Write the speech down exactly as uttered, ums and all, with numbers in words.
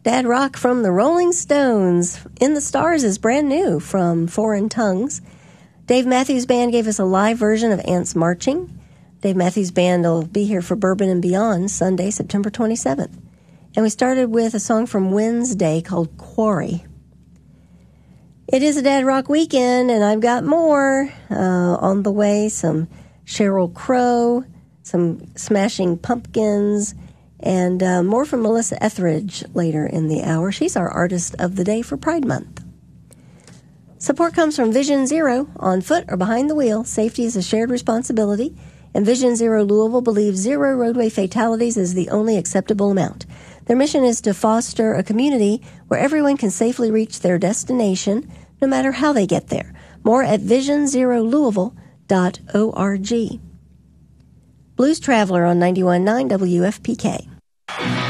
Dad Rock from the Rolling Stones. In the Stars is brand new from Foreign Tongues. Dave Matthews Band gave us a live version of Ants Marching. Dave Matthews Band will be here for Bourbon and Beyond Sunday, September twenty-seventh. And we started with a song from Wednesday called Quarry. It is a Dad Rock weekend, and I've got more uh, on the way. Some Sheryl Crow, some Smashing Pumpkins, and uh, more from Melissa Etheridge later in the hour. She's our Artist of the Day for Pride Month. Support comes from Vision Zero. On foot or behind the wheel, safety is a shared responsibility, and Vision Zero Louisville believes zero roadway fatalities is the only acceptable amount. Their mission is to foster a community where everyone can safely reach their destination, no matter how they get there. More at vision zero louisville dot org. Blues Traveler on ninety-one point nine W F P K.